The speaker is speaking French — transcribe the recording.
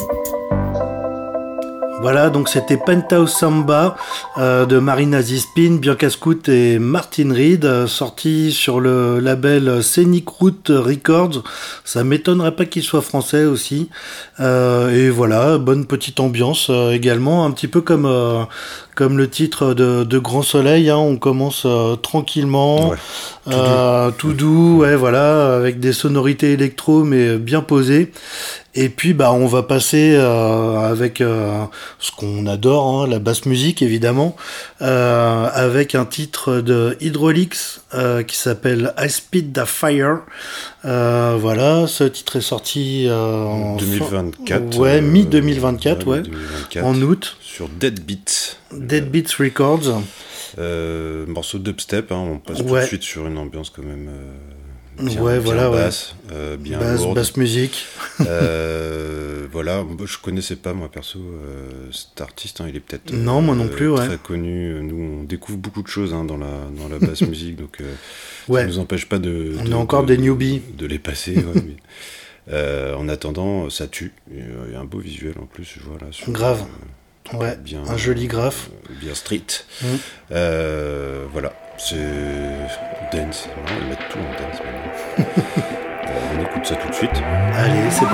Voilà, donc c'était Penthouse Samba de Marina Zispin, Bianca Scout et Martin Reed, sorti sur le label Scenic Route Records. Ça m'étonnerait pas qu'il soit français aussi. Et voilà, bonne petite ambiance également, un petit peu comme le titre de Grand Soleil, hein, on commence tranquillement, tout doux, ouais, voilà, avec des sonorités électro mais bien posées. Et puis on va passer avec ce qu'on adore, hein, la basse musique évidemment, avec un titre de Hydraulics qui s'appelle I Spit the Fire. Voilà, ce titre est sorti en 2024. Mi-2024, ouais, 2024, en août. Sur Deadbeat. Deadbeat Records. Morceau de dubstep, hein, on passe tout de suite sur une ambiance quand même bien basse, bien lourde. Basse musique. Voilà, je connaissais pas moi perso cet artiste, hein, il est peut-être non, moi non plus, très connu. Nous on découvre beaucoup de choses, hein, dans la basse musique, donc ça nous empêche pas on est encore des newbies de les passer. Ouais, mais, en attendant, ça tue. Il y a un beau visuel en plus, je vois là. Grave. Ouais, bien, un joli graphe. Bien street. Voilà, c'est dance. On va mettre tout en dance maintenant. On écoute ça tout de suite. Allez, c'est parti.